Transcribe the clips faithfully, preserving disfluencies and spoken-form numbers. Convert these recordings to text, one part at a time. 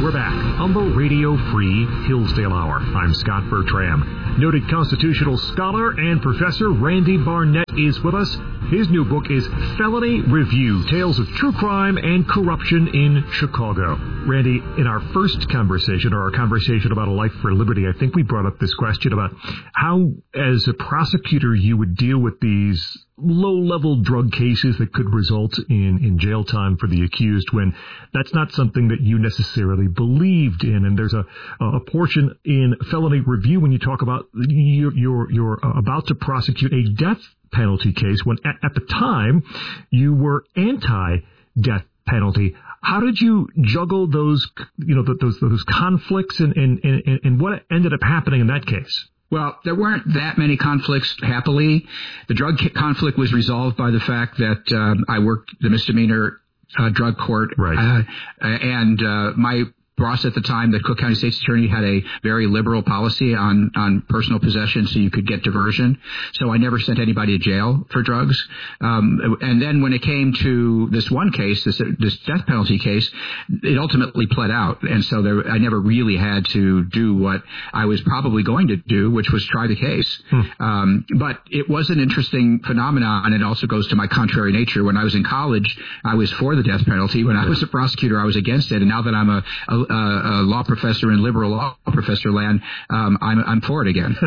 We're back on the Radio Free Hillsdale Hour. I'm Scott Bertram. Noted constitutional scholar and professor Randy Barnett is with us. His new book is Felony Review, Tales of True Crime and Corruption in Chicago. Randy, in our first conversation, or our conversation about A Life for Liberty, I think we brought up this question about how, as a prosecutor, you would deal with these low-level drug cases that could result in, in jail time for the accused when that's not something that you necessarily believed in. And there's a, a portion in Felony Review when you talk about you're, you're, you're about to prosecute a death penalty case when at, at the time you were anti-death penalty. How did you juggle those, you know, those those conflicts, and, and, and, and what ended up happening in that case? Well, there weren't that many conflicts, happily. The drug conflict was resolved by the fact that um, I worked the misdemeanor uh, drug court. Right. Uh, and uh, my boss at the time, the Cook County State's Attorney, had a very liberal policy on, on personal possession, so you could get diversion. So I never sent anybody to jail for drugs. Um, and then when it came to this one case, this, this death penalty case, it ultimately pled out. And so there, I never really had to do what I was probably going to do, which was try the case. Hmm. Um, but it was an interesting phenomenon, and it also goes to my contrary nature. When I was in college, I was for the death penalty. When I was a prosecutor, I was against it. And now that I'm a, a Uh, a law professor in liberal law professor land, um, I'm, I'm for it again.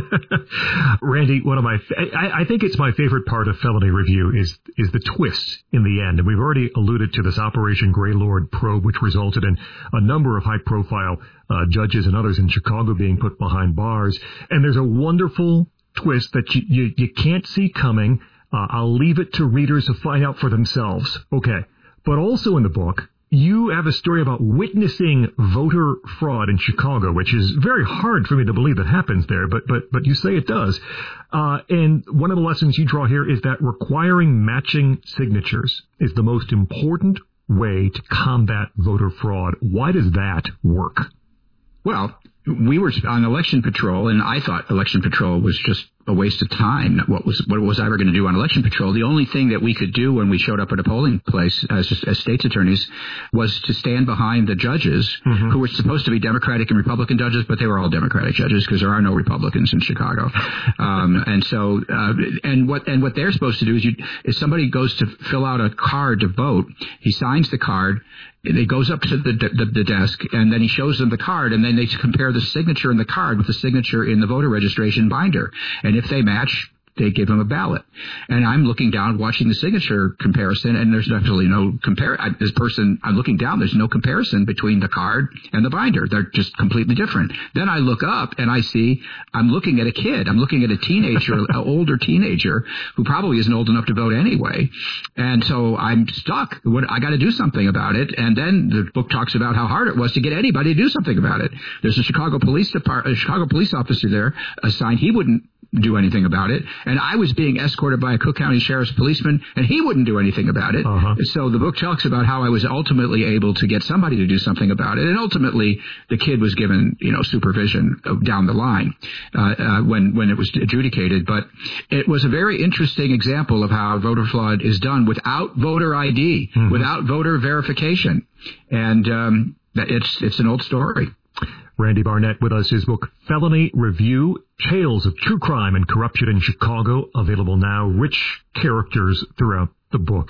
Randy, one of my, I, I think it's my favorite part of Felony Review is is the twist in the end. And we've already alluded to this Operation Greylord probe, which resulted in a number of high-profile uh, judges and others in Chicago being put behind bars. And there's a wonderful twist that you, you, you can't see coming. Uh, I'll leave it to readers to find out for themselves. Okay. But also in the book, you have a story about witnessing voter fraud in Chicago, which is very hard for me to believe that happens there, but but but you say it does. Uh, and one of the lessons you draw here is that requiring matching signatures is the most important way to combat voter fraud. Why does that work? Well, we were on election patrol, and I thought election patrol was just a waste of time. What was what was I ever going to do on election patrol? The only thing that we could do when we showed up at a polling place as, as state's attorneys was to stand behind the judges, mm-hmm. who were supposed to be Democratic and Republican judges, but they were all Democratic judges because there are no Republicans in Chicago. um, and so, uh, and what and what they're supposed to do is, you, if somebody goes to fill out a card to vote, he signs the card. It goes up to the, the the desk, and then he shows them the card, and then they compare the signature in the card with the signature in the voter registration binder. And if they match, they give him a ballot. And I'm looking down, watching the signature comparison, and there's absolutely no compare. This person, I'm looking down, there's no comparison between the card and the binder. They're just completely different. Then I look up, and I see I'm looking at a kid. I'm looking at a teenager, an older teenager, who probably isn't old enough to vote anyway. And so I'm stuck. What, I got to do something about it. And then the book talks about how hard it was to get anybody to do something about it. There's a Chicago police department, a Chicago police officer there assigned. He wouldn't do anything about it. And I was being escorted by a Cook County Sheriff's policeman, and he wouldn't do anything about it. Uh-huh. So the book talks about how I was ultimately able to get somebody to do something about it. And ultimately, the kid was given, you know, supervision down the line uh, uh, when, when it was adjudicated. But it was a very interesting example of how voter fraud is done without voter I D, mm-hmm. without voter verification. And um, it's it's an old story. Randy Barnett with us, his book, Felony Review, Tales of True Crime and Corruption in Chicago, available now. Rich characters throughout the book.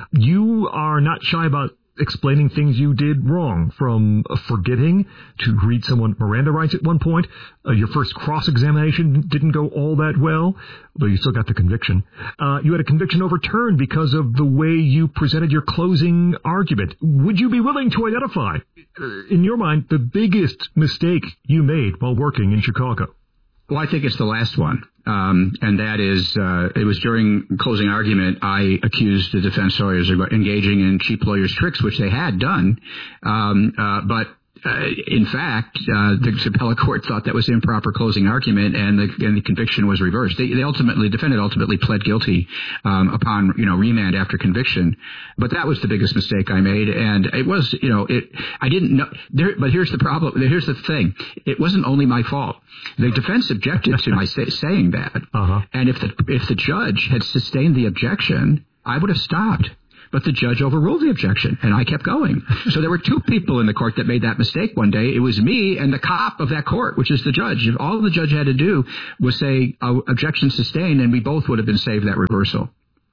You are not shy about explaining things you did wrong, from forgetting to read someone Miranda rights at one point. Uh, your first cross-examination didn't go all that well, though you still got the conviction. Uh, you had a conviction overturned because of the way you presented your closing argument. Would you be willing to identify, uh, in your mind, the biggest mistake you made while working in Chicago? Well, I think it's the last one, um, and that is, uh, it was during closing argument, I accused the defense lawyers of engaging in cheap lawyers' tricks, which they had done, um, uh, but Uh, in fact, uh, the appellate court thought that was improper closing argument, and the, and the conviction was reversed. They, they ultimately, the defendant ultimately pled guilty um, upon, you know, remand after conviction. But that was the biggest mistake I made, and it was, you know, it. I didn't know. There, but here's the problem. Here's the thing. It wasn't only my fault. The defense objected to my say, saying that, uh-huh. and if the if the judge had sustained the objection, I would have stopped. but the judge overruled the objection, and I kept going. So there were two people in the court that made that mistake one day. It was me and the cop of that court, which is the judge. All the judge had to do was say, oh, objection sustained, and we both would have been saved that reversal.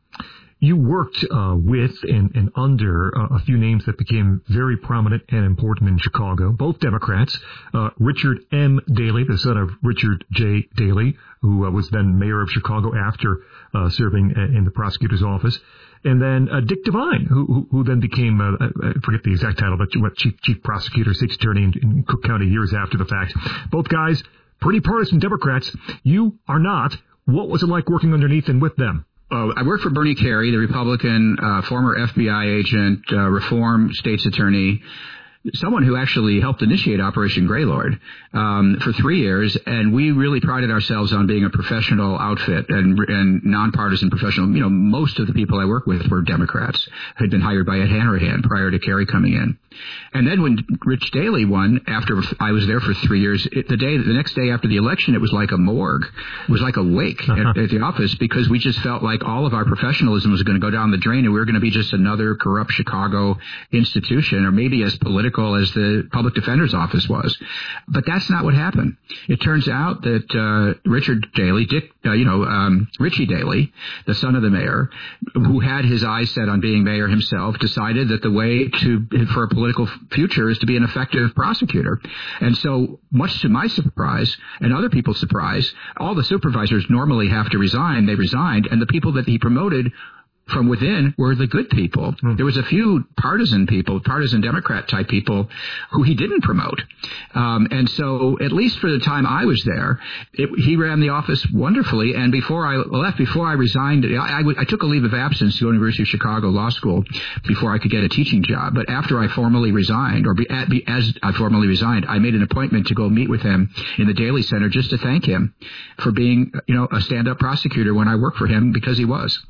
You worked uh, with and, and under uh, a few names that became very prominent and important in Chicago, both Democrats. Uh, Richard M. Daley, the son of Richard J. Daley, who uh, was then mayor of Chicago after uh, serving in the prosecutor's office. And then uh, Dick Devine, who, who, who then became, uh, I forget the exact title, but what, chief, chief prosecutor, state's attorney in, in Cook County years after the fact. Both guys, pretty partisan Democrats. You are not. What was it like working underneath and with them? Oh, I worked for Bernie Carey, the Republican, uh, former F B I agent, uh, reform state's attorney, someone who actually helped initiate Operation Greylord um, for three years, and we really prided ourselves on being a professional outfit and, and nonpartisan professional. You know, most of the people I worked with were Democrats, had been hired by Ed Hanrahan prior to Kerry coming in. And then when Rich Daley won, after I was there for three years, it, the day, the next day after the election, it was like a morgue. It was like a wake uh-huh. at, at the office, because we just felt like all of our professionalism was going to go down the drain, and we were going to be just another corrupt Chicago institution, or maybe as political as the public defender's office was. But that's not what happened. It turns out that uh, Richard Daley, Dick, uh, you know, um, Richie Daley, the son of the mayor, who had his eyes set on being mayor himself, decided that the way to for a political future is to be an effective prosecutor. And so, much to my surprise and other people's surprise, all the supervisors normally have to resign. They resigned, and the people that he promoted from within were the good people. Mm. There was a few partisan people, partisan Democrat type people, who he didn't promote. Um, and so, at least for the time I was there, it, he ran the office wonderfully. And before I left, before I resigned, I, I, w- I took a leave of absence to the University of Chicago Law School before I could get a teaching job. But after I formally resigned, or be, at, be, as I formally resigned, I made an appointment to go meet with him in the Daley Center just to thank him for being, you know, a stand-up prosecutor when I worked for him, because he was.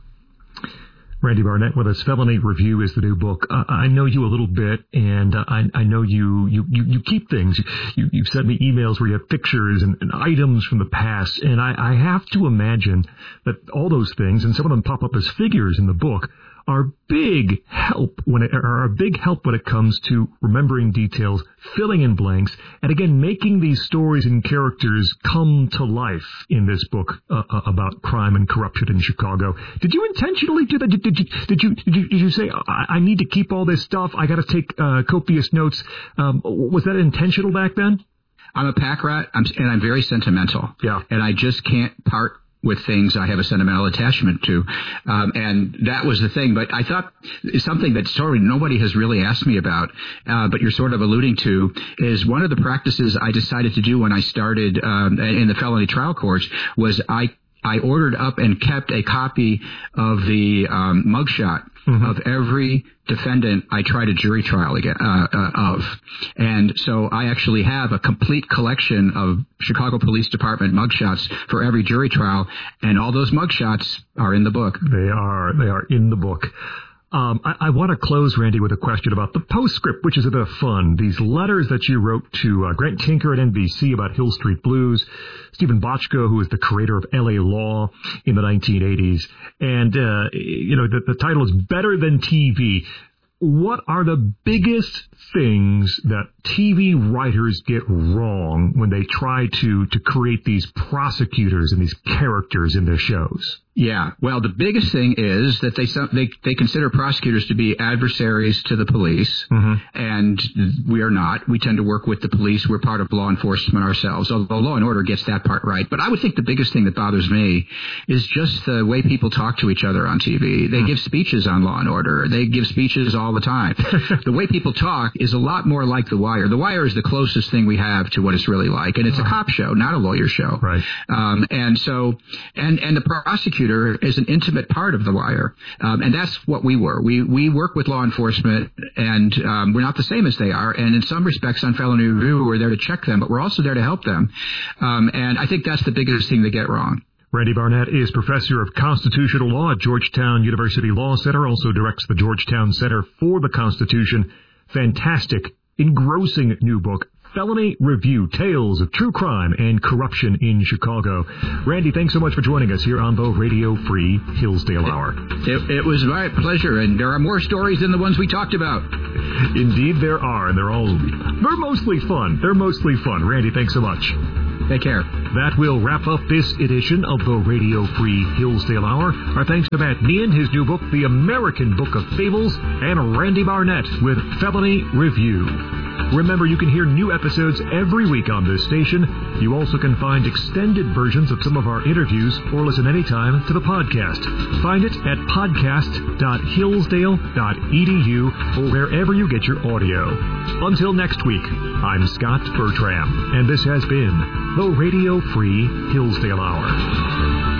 Randy Barnett with us. Felony Review is the new book. Uh, I know you a little bit, and uh, I, I know you, you, you, you keep things. You, you've sent me emails where you have pictures and, and items from the past, and I, I have to imagine that all those things, and some of them pop up as figures in the book, are big help when it are a big help when it comes to remembering details, filling in blanks, and again making these stories and characters come to life in this book uh, about crime and corruption in Chicago. Did you intentionally do that? Did, did, you, did you did you did you say I, I need to keep all this stuff? I got to take uh, copious notes. Um, was that intentional back then? I'm a pack rat, I'm, and I'm very sentimental. Yeah, and I just can't part with things I have a sentimental attachment to. Um, and that was the thing. But I thought something that sorry, nobody has really asked me about, uh, but you're sort of alluding to, is one of the practices I decided to do when I started um, in the felony trial courts was I I ordered up and kept a copy of the um, mugshot mm-hmm. of every defendant I tried a jury trial again, uh, uh, of. And so I actually have a complete collection of Chicago Police Department mugshots for every jury trial, and all those mugshots are in the book. They are. They are in the book. Um, I, I want to close, Randy, with a question about the postscript, which is a bit of fun. These letters that you wrote to uh, Grant Tinker at N B C about Hill Street Blues, Stephen Bochco, who was the creator of L A Law in the nineteen eighties. And, uh, you know, the, the title is Better Than T V. What are the biggest things that T V writers get wrong when they try to, to create these prosecutors and these characters in their shows? Yeah, well, the biggest thing is that they they they consider prosecutors to be adversaries to the police, mm-hmm. and we are not. We tend to work with the police. We're part of law enforcement ourselves, although Law and Order gets that part right. But I would think the biggest thing that bothers me is just the way people talk to each other on T V. They mm-hmm. give speeches on Law and Order. They give speeches all the time. The way people talk is a lot more like The Wire. The Wire is the closest thing we have to what it's really like, and it's a cop show, not a lawyer show. Right. Um, and so, and and the prosecutor is an intimate part of The Wire, um, and that's what we were. We we work with law enforcement, and um, we're not the same as they are. And in some respects, on Felony Review, we're there to check them, but we're also there to help them. Um, and I think that's the biggest thing they get wrong. Randy Barnett is professor of constitutional law at Georgetown University Law Center, also directs the Georgetown Center for the Constitution. Fantastic, engrossing new book, Felony Review, Tales of True Crime and Corruption in Chicago. Randy, thanks so much for joining us here on the Radio Free Hillsdale Hour. It, it was my pleasure, and there are more stories than the ones we talked about. Indeed there are, and they're all, they're mostly fun. They're mostly fun. Randy, thanks so much. Take care. That will wrap up this edition of the Radio Free Hillsdale Hour. Our thanks to Matt Meehan, his new book, The American Book of Fables, and Randy Barnett with Felony Review. Remember, you can hear new episodes every week on this station. You also can find extended versions of some of our interviews or listen anytime to the podcast. Find it at podcast dot hillsdale dot e d u or wherever you get your audio. Until next week, I'm Scott Bertram, and this has been the Radio Free Hillsdale Hour.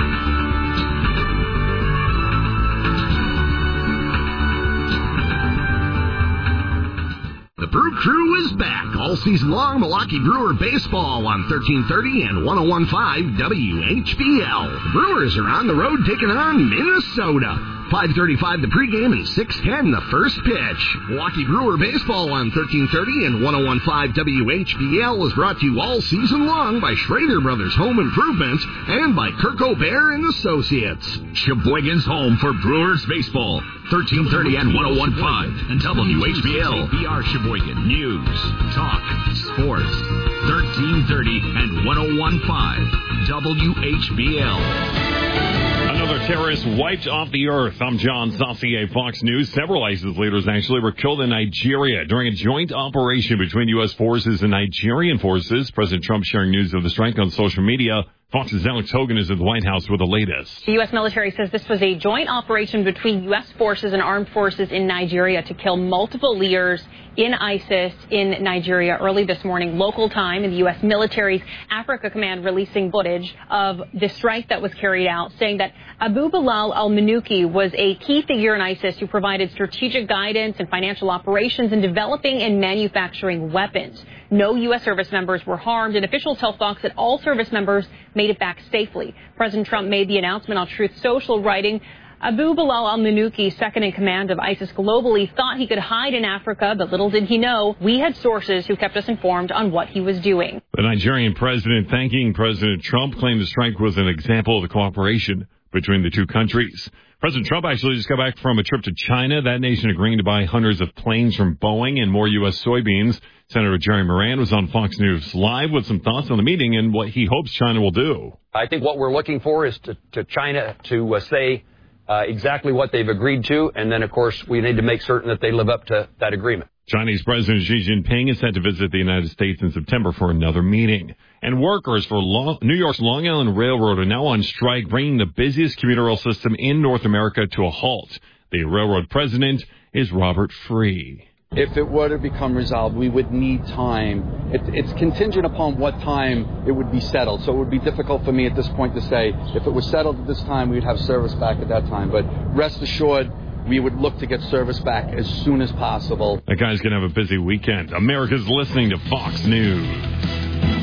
The Brew Crew is back all season long. Milwaukee Brewer baseball on thirteen thirty and one oh one point five W H B L. The Brewers are on the road taking on Minnesota. five thirty-five the pregame and six ten the first pitch. Milwaukee Brewer baseball on thirteen thirty and one oh one point five W H B L is brought to you all season long by Schrader Brothers Home Improvements and by Kirk O'Bear and Associates. Sheboygan's home for Brewers baseball. thirteen thirty and one oh one point five and W H B L. B R Sheboygan News, Talk, Sports. thirteen thirty and one oh one point five W H B L. Another terrorist wiped off the earth. I'm John Saucier, Fox News. Several ISIS leaders actually were killed in Nigeria during a joint operation between U S forces and Nigerian forces. President Trump sharing news of the strike on social media. Fox's Alex Hogan is at the White House with the latest. The U S military says this was a joint operation between U S forces and armed forces in Nigeria to kill multiple leaders in ISIS in Nigeria early this morning, local time, in the U S military's Africa Command releasing footage of the strike that was carried out, saying that Abu Bilal al-Manuki was a key figure in ISIS who provided strategic guidance and financial operations in developing and manufacturing weapons. No U S service members were harmed, and officials tell Fox that all service members made it back safely. President Trump made the announcement on Truth Social, writing, Abu Bilal al-Manuki, second in command of ISIS globally, thought he could hide in Africa, but little did he know we had sources who kept us informed on what he was doing. The Nigerian president, thanking President Trump, claimed the strike was an example of the cooperation between the two countries. President Trump actually just got back from a trip to China, that nation agreeing to buy hundreds of planes from Boeing and more U S soybeans. Senator Jerry Moran was on Fox News Live with some thoughts on the meeting and what he hopes China will do. I think what we're looking for is to, to China to uh, say uh, exactly what they've agreed to, and then, of course, we need to make certain that they live up to that agreement. Chinese President Xi Jinping is set to visit the United States in September for another meeting. And workers for Long, New York's Long Island Railroad are now on strike, bringing the busiest commuter rail system in North America to a halt. The railroad president is Robert Free. If it were to become resolved, we would need time. It, it's contingent upon what time it would be settled. So it would be difficult for me at this point to say if it was settled at this time, we'd have service back at that time. But rest assured, we would look to get service back as soon as possible. That guy's going to have a busy weekend. America's listening to Fox News.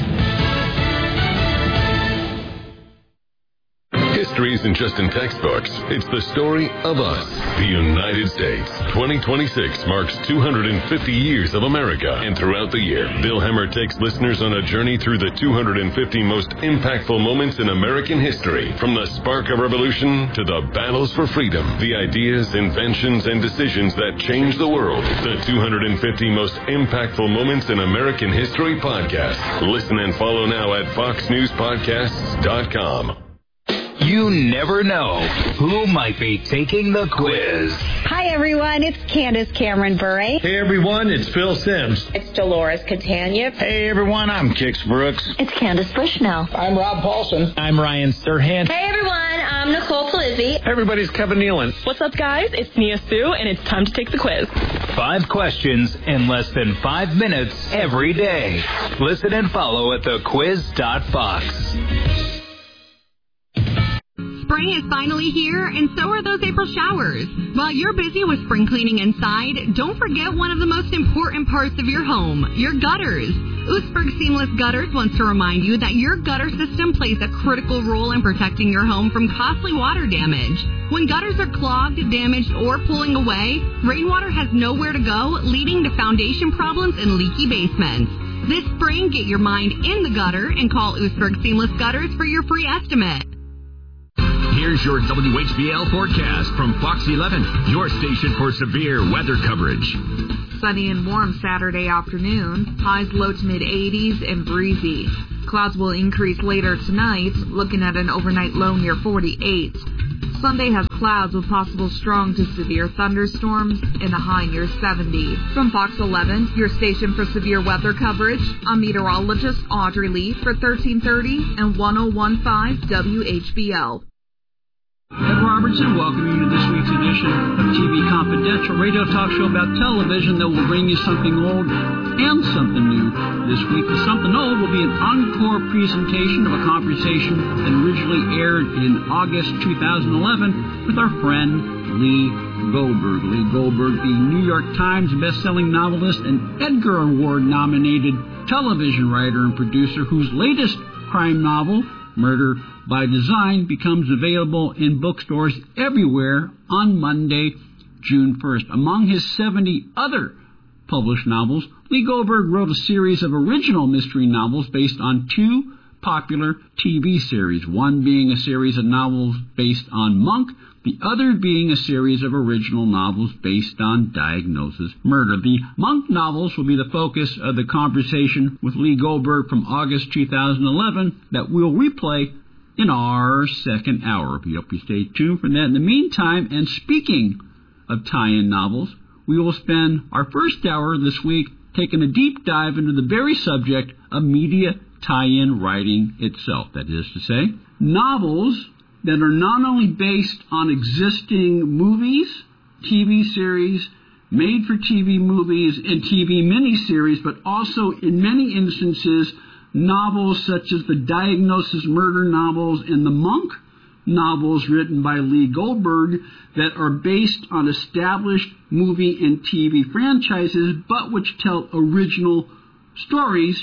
History isn't just in textbooks. It's the story of us, the United States. twenty twenty-six marks two hundred fifty years of America. And throughout the year, Bill Hemmer takes listeners on a journey through the two hundred fifty most impactful moments in American history. From the spark of revolution to the battles for freedom, the ideas, inventions, and decisions that changed the world. The two hundred fifty most impactful moments in American history podcast. Listen and follow now at fox news podcasts dot com. You never know who might be taking the quiz. Hi, everyone. It's Candace Cameron Bure. Hey, everyone. It's Phil Sims. It's Dolores Catania. Hey, everyone. I'm Kix Brooks. It's Candace Bushnell. I'm Rob Paulson. I'm Ryan Serhant. Hey, everyone. I'm Nicole Palizzi. Hey, everybody's Kevin Nealon. What's up, guys? It's Nia Sue, and it's time to take the quiz. Five questions in less than five minutes every day. Listen and follow at the quiz dot fox. Spring is finally here, and so are those April showers. While you're busy with spring cleaning inside, don't forget one of the most important parts of your home, your gutters. Oostburg Seamless Gutters wants to remind you that your gutter system plays a critical role in protecting your home from costly water damage. When gutters are clogged, damaged, or pulling away, rainwater has nowhere to go, leading to foundation problems and leaky basements. This spring, get your mind in the gutter and call Oostburg Seamless Gutters for your free estimate. Here's your W H B L forecast from Fox eleven, your station for severe weather coverage. Sunny and warm Saturday afternoon, highs low to mid eighties and breezy. Clouds will increase later tonight, looking at an overnight low near forty-eight. Sunday has clouds with possible strong to severe thunderstorms and a high near seventy. From Fox eleven, your station for severe weather coverage, I'm meteorologist Audrey Lee for thirteen thirty and ten fifteen W H B L. Ed Robertson, welcoming you to this week's edition of T V Confidential, radio talk show about television that will bring you something old and something new. This week, the something old will be an encore presentation of a conversation that originally aired in August two thousand eleven with our friend Lee Goldberg. Lee Goldberg, the New York Times best-selling novelist and Edgar Award-nominated television writer and producer whose latest crime novel, Murder by Design, becomes available in bookstores everywhere on Monday, June first. Among his seventy other published novels, Lee Goldberg wrote a series of original mystery novels based on two popular T V series, one being a series of novels based on Monk, the other being a series of original novels based on Diagnosis Murder. The Monk novels will be the focus of the conversation with Lee Goldberg from August two thousand eleven that we'll replay in our second hour. We hope you stay tuned for that. In the meantime, and speaking of tie-in novels, we will spend our first hour this week taking a deep dive into the very subject of media tie-in writing itself. That is to say, novels that are not only based on existing movies, T V series, made-for-T V movies, and T V miniseries, but also, in many instances, novels such as the Diagnosis Murder novels and the Monk novels written by Lee Goldberg that are based on established movie and T V franchises, but which tell original stories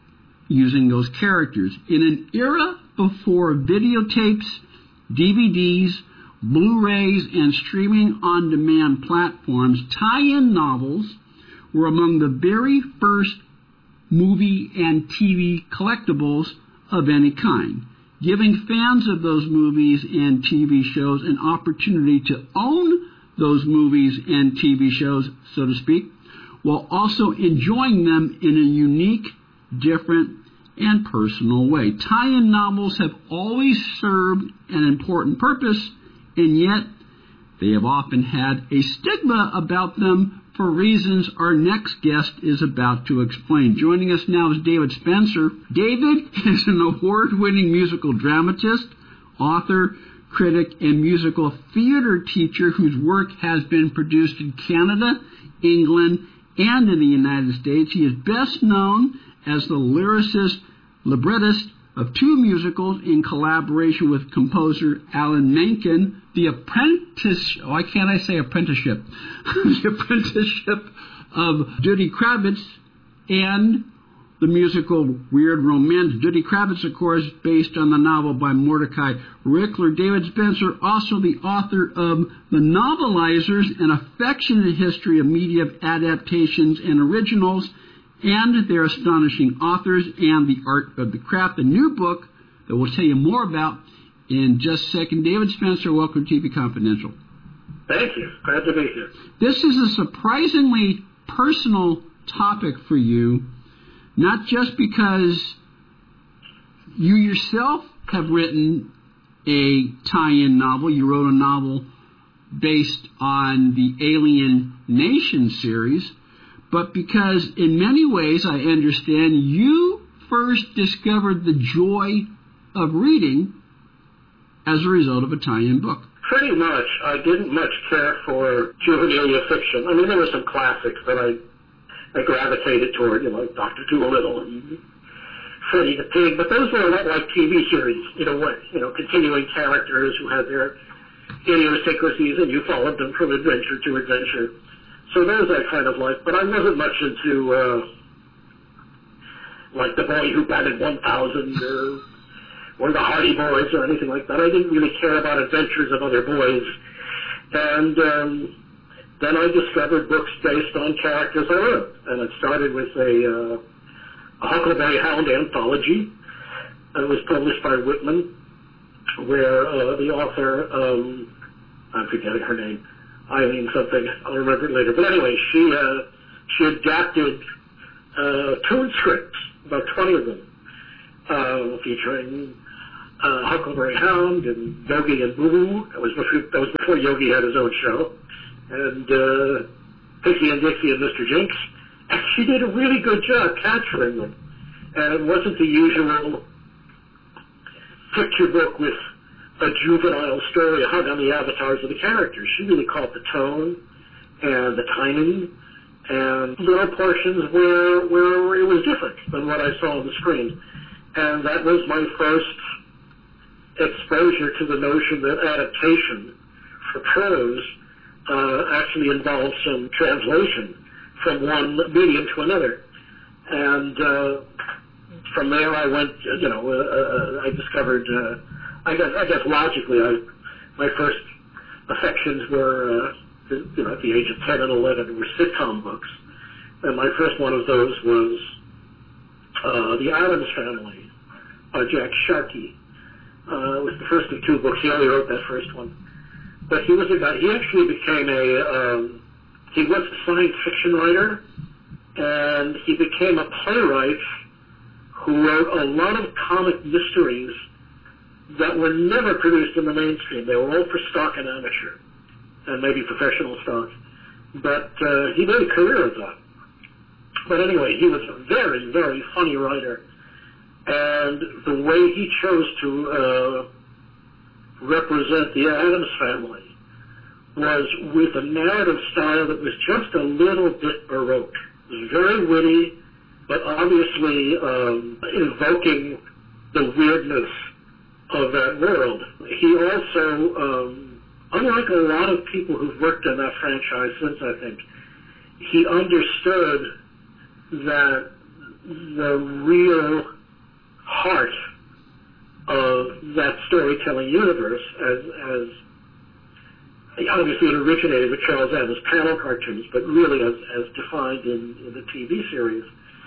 using those characters. In an era before videotapes, D V Ds, Blu-rays, and streaming on-demand platforms, tie-in novels were among the very first movie and T V collectibles of any kind, giving fans of those movies and T V shows an opportunity to own those movies and T V shows, so to speak, while also enjoying them in a unique, different, and personal way. Tie-in novels have always served an important purpose, and yet they have often had a stigma about them for reasons our next guest is about to explain. Joining us now is David Spencer. David is an award-winning musical dramatist, author, critic, and musical theater teacher whose work has been produced in Canada, England, and in the United States. He is best known as the lyricist, librettist of two musicals in collaboration with composer Alan Menken, The Apprentice, why can't I say apprenticeship? The Apprenticeship of Judy Kravitz, and the musical Weird Romance. Judy Kravitz, of course, based on the novel by Mordecai Rickler. David Spencer, also the author of The Novelizers, an affectionate history of media adaptations and originals, and their astonishing authors, and The Art of the Craft, a new book that we'll tell you more about in just a second. David Spencer, welcome to T V Confidential. Thank you. Glad to be here. This is a surprisingly personal topic for you, not just because you yourself have written a tie-in novel. You wrote a novel based on the Alien Nation series, but because in many ways, I understand, you first discovered the joy of reading as a result of a tie-in book. Pretty much. I didn't much care for juvenile fiction. I mean, there were some classics that I, I gravitated toward, you know, like Doctor Dolittle and Freddy the Pig, but those were a lot like T V series in a way, you know, continuing characters who had their idiosyncrasies, and you followed them from adventure to adventure. So those I kind of liked, but I wasn't much into, uh, like The Boy Who Batted one thousand or, or The Hardy Boys or anything like that. I didn't really care about adventures of other boys. And um, then I discovered books based on characters I wrote. And it started with a, uh, a Huckleberry Hound anthology. It was published by Whitman, where uh, the author, um, I'm forgetting her name, Eileen something, I'll remember it later. But anyway, she uh, she adapted uh, tune scripts, about twenty of them, uh, featuring uh, Huckleberry Hound and Yogi and Boo Boo. That was before, that was before Yogi had his own show. And uh, Pixie and Dixie and Mister Jinx. And she did a really good job capturing them. And it wasn't the usual picture book with a juvenile story hung on the avatars of the characters. She really caught the tone and the timing and little portions where where it was different than what I saw on the screen. And that was my first exposure to the notion that adaptation for prose uh, actually involves some translation from one medium to another. And uh, from there I went, you know, uh, uh, I discovered, uh, I guess, I guess logically, I, my first affections were, uh, you know, at the age of ten and eleven, were sitcom books. And my first one of those was uh, The Addams Family by Jack Sharkey. Uh, it was the first of two books. He only wrote that first one. But he was a guy, he actually became a, um, he was a science fiction writer, and he became a playwright who wrote a lot of comic mysteries that were never produced in the mainstream. They were all for stock and amateur, and maybe professional stock. But uh, he made a career of that. But anyway, he was a very, very funny writer. And the way he chose to uh, represent the Addams Family was with a narrative style that was just a little bit baroque. It was very witty, but obviously um, invoking the weirdness of that world. He also, um, unlike a lot of people who've worked on that franchise since, I think, he understood that the real heart of that storytelling universe, as, as obviously it originated with Charles Addams panel cartoons, but really as, as defined in, in the T V series,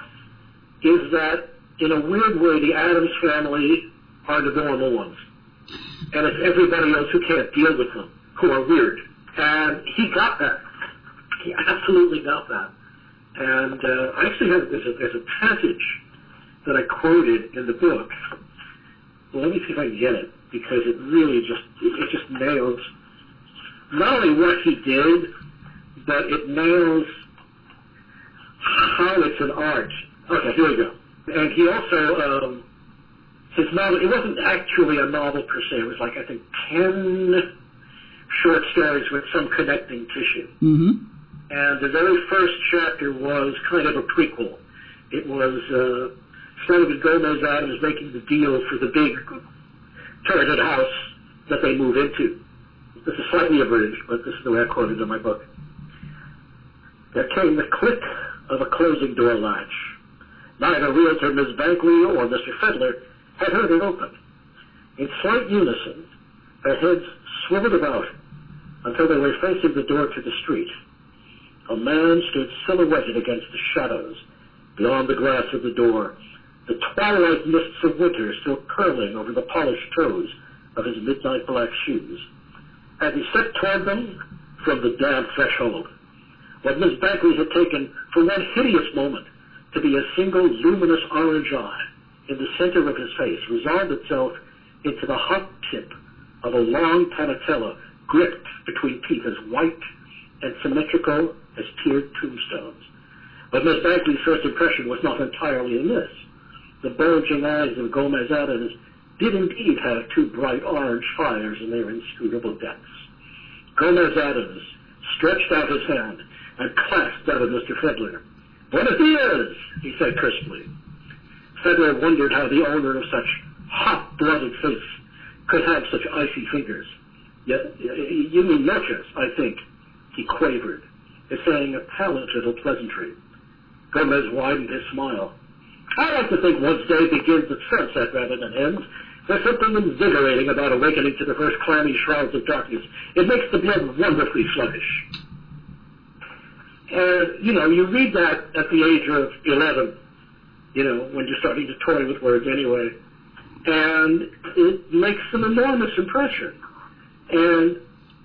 is that in a weird way the Addams Family are the normal ones. And it's everybody else who can't deal with them, who are weird. And he got that. He absolutely got that. And uh, I actually have, there's a, there's a passage that I quoted in the book. Well, let me see if I can get it, because it really just, it just nails not only what he did, but it nails how it's an art. Okay, here we go. And he also, um, his novel, it wasn't actually a novel per se, it was like, I think, ten short stories with some connecting tissue. Mm-hmm. And the very first chapter was kind of a prequel. It was uh, Sullivan Gomez Addams making the deal for the big turreted house that they move into. This is slightly abridged, but this is the way I quoted in my book. There came the click of a closing door latch. Neither Realtor Miz Bankley or Mister Fedler had heard it open. In slight unison, their heads swiveled about until they were facing the door to the street. A man stood silhouetted against the shadows beyond the glass of the door, the twilight mists of winter still curling over the polished toes of his midnight black shoes. As he stepped toward them from the damp threshold, what Miss Bankley had taken for one hideous moment to be a single luminous orange eye in the center of his face resolved itself into the hot tip of a long panatella gripped between teeth as white and symmetrical as tiered tombstones. But Miss Bankley's first impression was not entirely in this. The bulging eyes of Gomez Addams did indeed have two bright orange fires in their inscrutable depths. Gomez Addams stretched out his hand and clasped that of Mister Fedler. "Buenos dias," he said crisply. Fedler wondered how the owner of such hot-blooded face could have such icy fingers. "Yet, you mean noches, I think," he quavered, essaying a palate little pleasantry. Gomez widened his smile. "I like to think one's day begins at sunset rather than ends. There's something invigorating about awakening to the first clammy shrouds of darkness. It makes the blood wonderfully sluggish." And, you know, you read that at the age of eleven, you know, when you're starting to toy with words anyway. And it makes an enormous impression. And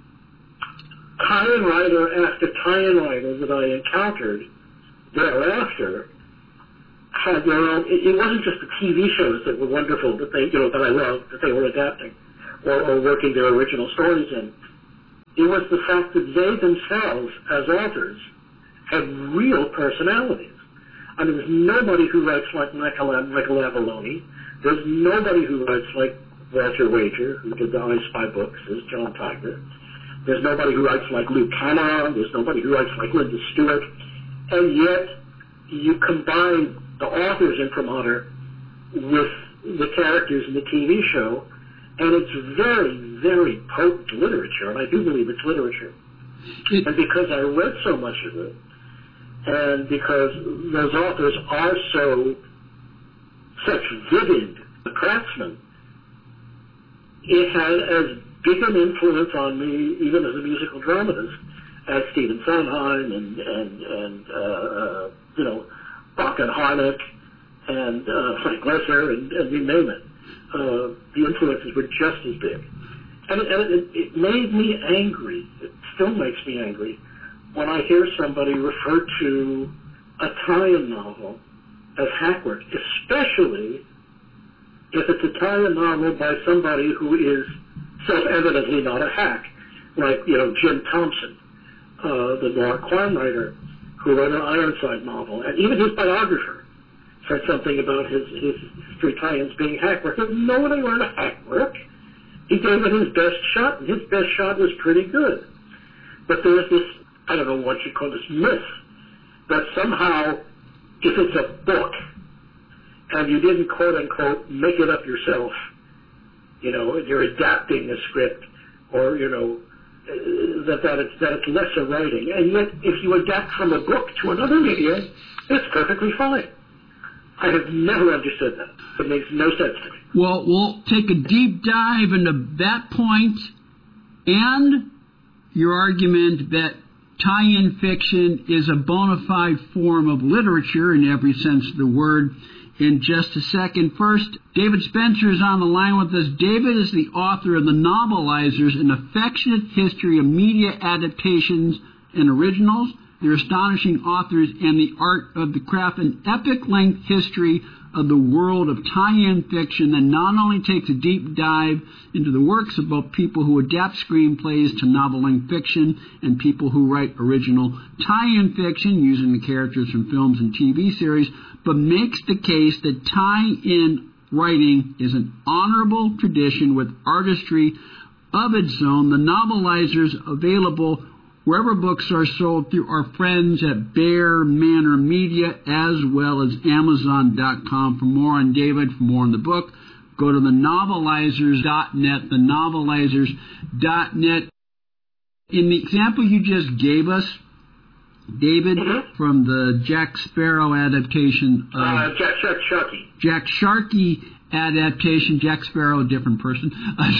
tie-in writer after tie-in writer that I encountered thereafter had their own, it, it wasn't just the T V shows that were wonderful, that they, you know, that I loved, that they were adapting or, or working their original stories in. It was the fact that they themselves, as authors, had real personalities. I mean, there's nobody who writes like Michael, Michael Avalone. There's nobody who writes like Walter Wager, who did the I Spy books, as John Tiger. There's nobody who writes like Lou Cameron. There's nobody who writes like Linda Stewart. And yet, you combine the author's imprimatur with the characters in the T V show, and it's very, very potent literature, and I do believe it's literature. And because I read so much of it, and because those authors are so, such vivid craftsmen, it had as big an influence on me, even as a musical dramatist, as Stephen Sondheim and, and, and uh, uh, you know, Bach and Harnick and uh, Frank Loesser, and, and you name it. Uh, the influences were just as big. And, it, and it, it made me angry. It still makes me angry when I hear somebody refer to a tie-in novel as hackwork, especially if it's a tie-in novel by somebody who is self-evidently not a hack, like, you know, Jim Thompson, uh, the noir crime writer who wrote an Ironside novel, and even his biographer said something about his, his history tie-ins being hackwork. Nobody learned a hackwork. He gave it his best shot, and his best shot was pretty good. But there's this, I don't know what you call this, myth, that somehow, if it's a book, and you didn't quote-unquote make it up yourself, you know, you're adapting a script, or, you know, that, that, it's, that it's lesser writing. And yet, if you adapt from a book to another medium, it's perfectly fine. I have never understood that. It makes no sense to me. Well, we'll take a deep dive into that point and your argument that tie-in fiction is a bona fide form of literature in every sense of the word in just a second. First, David Spencer is on the line with us. David is the author of The Novelizers, an affectionate history of media adaptations and originals, their astonishing authors, and the art of the craft, an epic-length history of the world of tie-in fiction that not only takes a deep dive into the works of both people who adapt screenplays to novel-length fiction and people who write original tie-in fiction using the characters from films and T V series, but makes the case that tie-in writing is an honorable tradition with artistry of its own. The Novelizers, available wherever books are sold through our friends at Bear Manor Media, as well as Amazon dot com. For more on David, for more on the book, go to the novelizers dot net, the novelizers dot net. In the example you just gave us, David, mm-hmm. from the Jack Sparrow adaptation of... Uh, Jack, Jack Sharkey. Jack Sharkey adaptation, Jack Sparrow, a different person,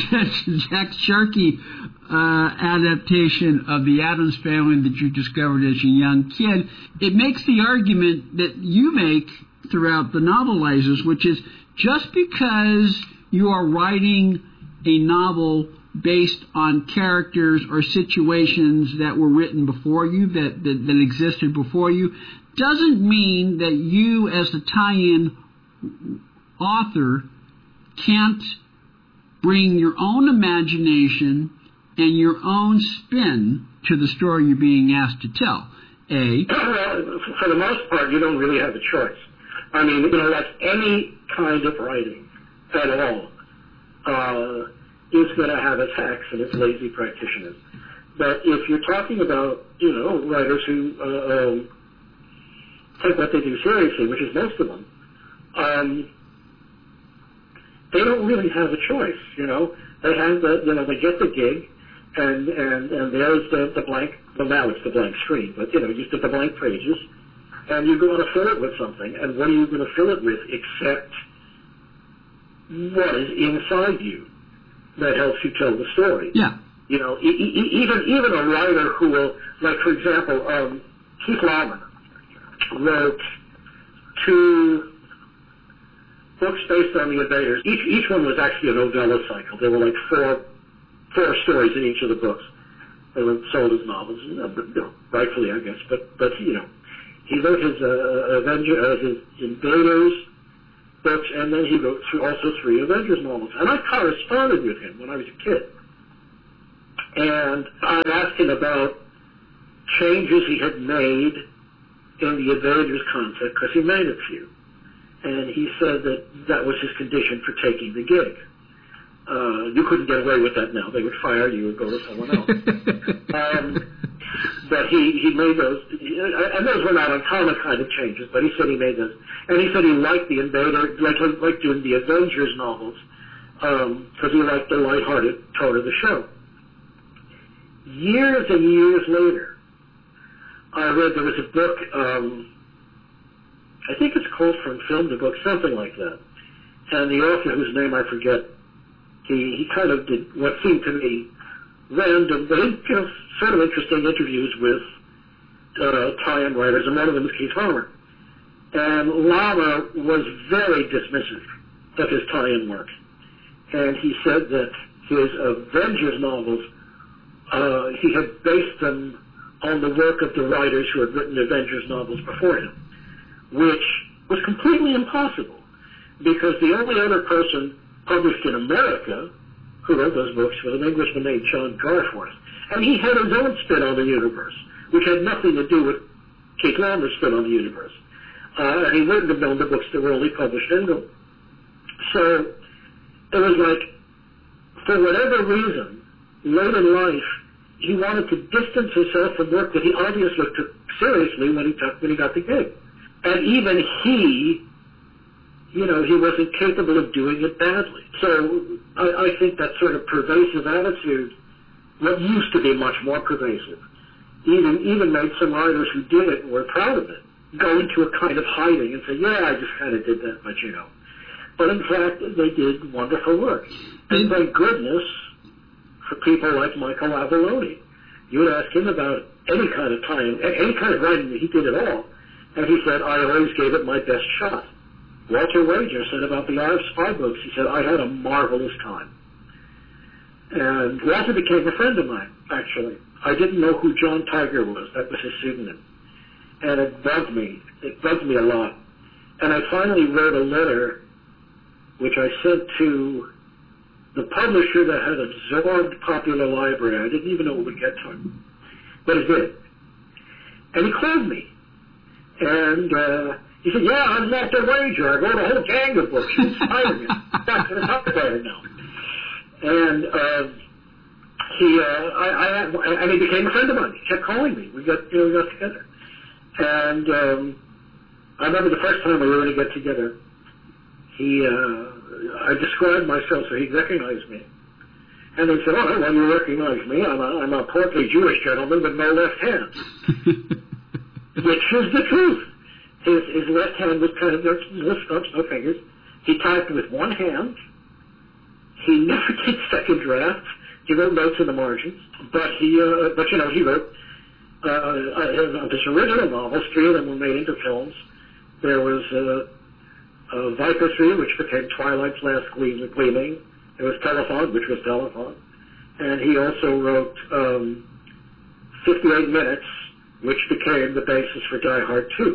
Jack Sharkey uh, adaptation of the Addams Family that you discovered as a young kid, it makes the argument that you make throughout The Novelizers, which is just because you are writing a novel based on characters or situations that were written before you, that, that, that existed before you, doesn't mean that you as the tie-in author can't bring your own imagination and your own spin to the story you're being asked to tell. A. For the most part, you don't really have a choice. I mean, you know, like any kind of writing at all uh, is going to have its hacks and its lazy practitioners. But if you're talking about, you know, writers who uh, um, take what they do seriously, which is most of them, um, they don't really have a choice, you know. They have the, you know, they get the gig, and and, and there's the, the blank, well now it's the blank screen, but, you know, you get the blank pages, and you're going to fill it with something, and what are you going to fill it with except what is inside you that helps you tell the story? Yeah. You know, e- e- even even a writer who will, like, for example, um, Keith Lauman wrote two books based on the Invaders. Each each one was actually a novella cycle. There were like four four stories in each of the books. They were sold as novels, you know, but, you know, rightfully, I guess. But but you know, he wrote his uh, Avenger, uh, his Invaders books, and then he wrote through also three Avengers novels. And I corresponded with him when I was a kid, and I asked him about changes he had made in the Invaders concept, because he made a few. And he said that that was his condition for taking the gig. Uh, you couldn't get away with that now. They would fire you and go to someone else. um, but he, he made those, and those were not uncommon kind of changes, but he said he made those. And he said he liked the Invader, like, like doing the Avengers novels, because um, he liked the lighthearted tone of the show. Years and years later, I read there was a book, um, I think it's called From Film to Book, something like that. And the author, whose name I forget, he, he kind of did what seemed to me random, but you know, sort of interesting interviews with uh, tie-in writers, and one of them is Keith Farmer. And Lama was very dismissive of his tie-in work. And he said that his Avengers novels, uh, he had based them on the work of the writers who had written Avengers novels before him, which was completely impossible, because the only other person published in America who wrote those books was an Englishman named John Garforth, and he had his own spin on the universe, which had nothing to do with Keith Laumer's spin on the universe. Uh, and he wouldn't have known the books that were only published in them. So it was like, for whatever reason, late in life, he wanted to distance himself from work that he obviously took seriously when he took, when he got the gig. And even he, you know, he wasn't capable of doing it badly. So I, I think that sort of pervasive attitude, what used to be much more pervasive, even even made some writers who did it and were proud of it go into a kind of hiding and say, yeah, I just kind of did that, but you know. But in fact, they did wonderful work. And thank goodness for people like Michael Avalone. You would ask him about any kind of time, any kind of writing that he did at all, and he said, I always gave it my best shot. Walter Wager said about the Arab Spy books, he said, I had a marvelous time. And Walter became a friend of mine, actually. I didn't know who John Tiger was. That was his pseudonym. And it bugged me. It bugged me a lot. And I finally wrote a letter, which I sent to the publisher that had absorbed Popular Library. I didn't even know it would get to him, but it did. And he called me, and uh, he said, "Yeah, I'm Walter Wager. I wrote a whole gang of books. You inspired me. That's what I'm talking about it now." And uh, he, uh, I, I, and he became a friend of mine. He kept calling me. We got, you know, we got together, and um, I remember the first time we were going to get together. He. Uh, I described myself so he'd recognize me. And they said, oh, well, you recognize me. I'm a, I'm a portly Jewish gentleman with no left hand. Which is the truth. His, his left hand was kind of, no stumps, no fingers. He typed with one hand. He never did second drafts. He wrote notes in the margins. But he, uh, but you know, he wrote, uh, uh, his original novels, three of them were made into films. There was, uh, Uh, Viper three, which became Twilight's Last Gleaming. There was Telephone, which was Telephone. And he also wrote um, fifty-eight minutes, which became the basis for Die Hard two.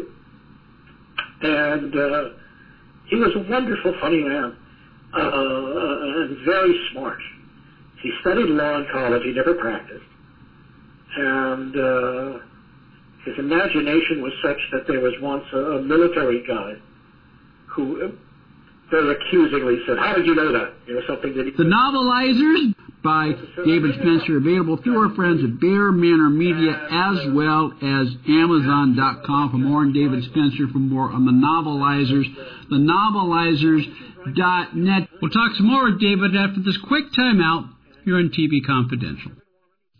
And uh, he was a wonderful, funny man, uh, and very smart. He studied law in college. He never practiced. And uh, his imagination was such that there was once a, a military guy who very accusingly said, how did you know that? You know, something that he... The Novelizers by David Spencer, available through our friends at Bear Manor Media as well as Amazon dot com for more on David Spencer, for more on The Novelizers, the novelizers dot net. We'll talk some more with David after this quick timeout here on T V Confidential.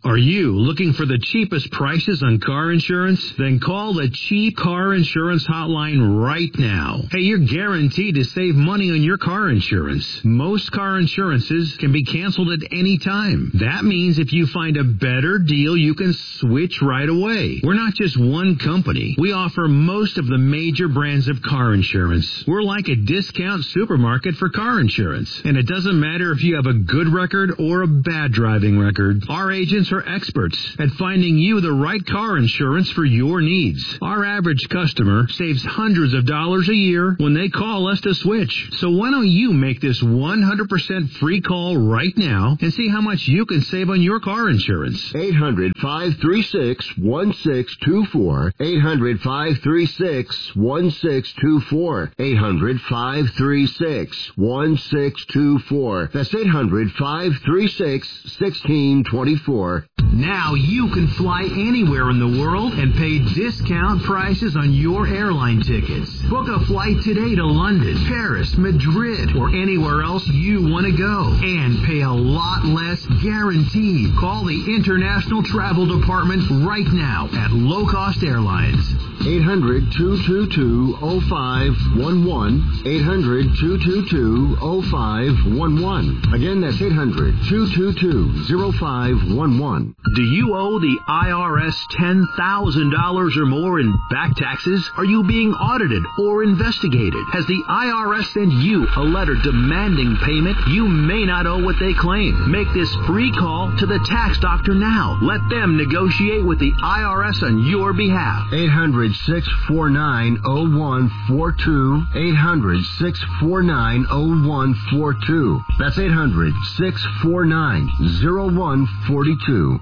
Are you looking for the cheapest prices on car insurance? Then call the Cheap Car Insurance Hotline right now. Hey, you're guaranteed to save money on your car insurance. Most car insurances can be canceled at any time. That means if you find a better deal, you can switch right away. We're not just one company. We offer most of the major brands of car insurance. We're like a discount supermarket for car insurance. And it doesn't matter if you have a good record or a bad driving record. Our agents are experts at finding you the right car insurance for your needs. Our average customer saves hundreds of dollars a year when they call us to switch. So why don't you make this one hundred percent free call right now and see how much you can save on your car insurance? eight hundred, five three six, one six two four. eight hundred, five three six, one six two four. eight hundred, five three six, one six two four. That's eight hundred, five three six, one six two four. Now you can fly anywhere in the world and pay discount prices on your airline tickets. Book a flight today to London, Paris, Madrid, or anywhere else you want to go. And pay a lot less guaranteed. Call the International Travel Department right now at Low Cost Airlines. eight hundred, two two two, oh five one one. eight hundred, two two two, oh five one one. Again, that's eight hundred, two two two, oh five one one. Do you owe the I R S ten thousand dollars or more in back taxes? Are you being audited or investigated? Has the I R S sent you a letter demanding payment? You may not owe what they claim. Make this free call to the tax doctor now. Let them negotiate with the I R S on your behalf. eight hundred, six four nine, oh one four two. eight hundred, six four nine, oh one four two. That's eight hundred, six four nine, oh one four two.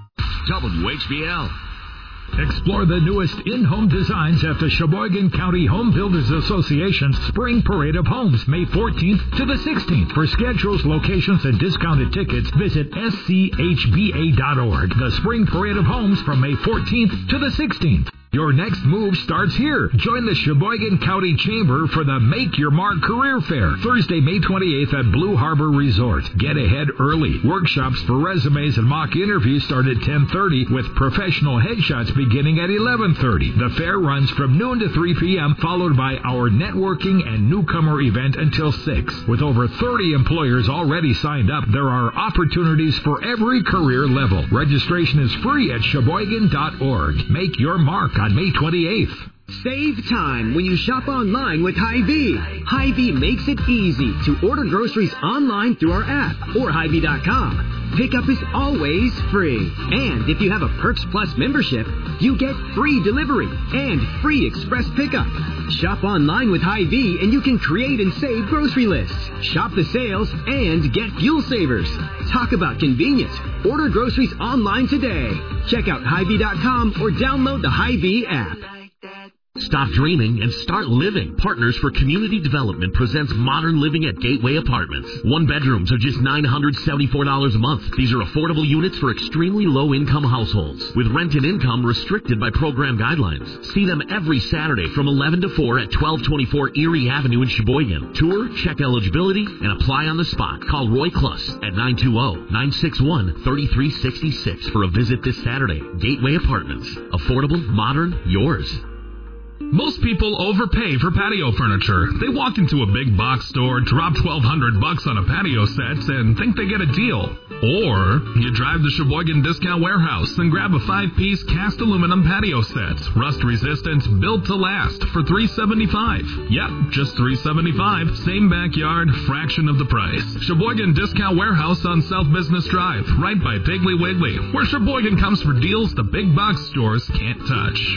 W H B L. Explore the newest in-home designs at the Sheboygan County Home Builders Association's Spring Parade of Homes, May fourteenth to the sixteenth. For schedules, locations, and discounted tickets, visit S C H B A dot org. The Spring Parade of Homes from May fourteenth to the sixteenth. Your next move starts here. Join the Sheboygan County Chamber for the Make Your Mark Career Fair, Thursday, May twenty-eighth at Blue Harbor Resort. Get ahead early. Workshops for resumes and mock interviews start at ten thirty with professional headshots beginning at eleven thirty. The fair runs from noon to three p.m., followed by our networking and newcomer event until six. With over thirty employers already signed up, there are opportunities for every career level. Registration is free at Sheboygan dot org. Make your mark on May twenty-eighth. Save time when you shop online with Hy-Vee. Hy-Vee makes it easy to order groceries online through our app or Hy Vee dot com. Pickup is always free. And if you have a Perks Plus membership, you get free delivery and free express pickup. Shop online with Hy-Vee and you can create and save grocery lists. Shop the sales and get fuel savers. Talk about convenience. Order groceries online today. Check out Hy Vee dot com or download the Hy-Vee app. Stop dreaming and start living. Partners for Community Development presents Modern Living at Gateway Apartments. One bedrooms are just nine hundred seventy-four dollars a month. These are affordable units for extremely low-income households, with rent and income restricted by program guidelines. See them every Saturday from eleven to four at twelve twenty-four Erie Avenue in Sheboygan. Tour, check eligibility, and apply on the spot. Call Roy Kluss at nine two zero, nine six one, three three six six for a visit this Saturday. Gateway Apartments. Affordable, modern, yours. Most people overpay for patio furniture. They walk into a big box store, drop twelve hundred bucks on a patio set, and think they get a deal. Or you drive to Sheboygan Discount Warehouse and grab a five-piece cast aluminum patio set, rust-resistant, built to last, for three hundred seventy-five dollars. Yep, just three hundred seventy-five dollars. Same backyard, fraction of the price. Sheboygan Discount Warehouse on South Business Drive, right by Piggly Wiggly, where Sheboygan comes for deals the big box stores can't touch.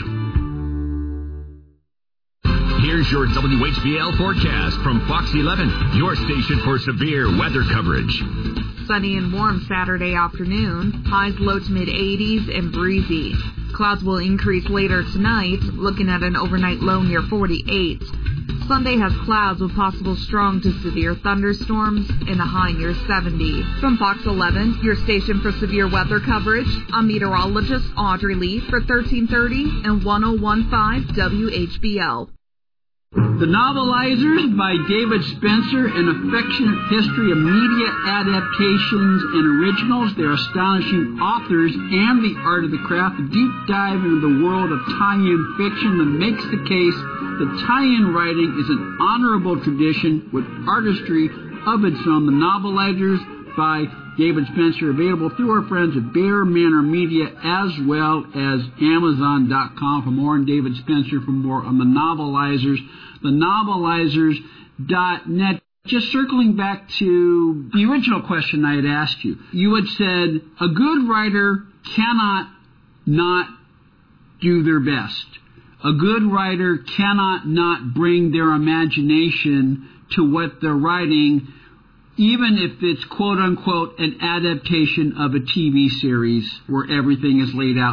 Here's your W H B L forecast from Fox eleven, your station for severe weather coverage. Sunny and warm Saturday afternoon. Highs low to mid eighties and breezy. Clouds will increase later tonight, looking at an overnight low near forty-eight. Sunday has clouds with possible strong to severe thunderstorms and a high near seventy. From Fox eleven, your station for severe weather coverage, I'm meteorologist Audrey Lee for thirteen thirty and ten fifteen W H B L. The Novelizers by David Spencer, an affectionate history of media adaptations and originals. They're astonishing authors and the art of the craft. A deep dive into the world of tie-in fiction that makes the case that tie-in writing is an honorable tradition with artistry of its own. The Novelizers by David Spencer, available through our friends at Bear Manor Media as well as Amazon dot com for more, and David Spencer for more on the Novelizers. The Novelizers dot net. Just circling back to the original question I had asked you. You had said a good writer cannot not do their best. A good writer cannot not bring their imagination to what they're writing, even if it's quote-unquote an adaptation of a T V series where everything is laid out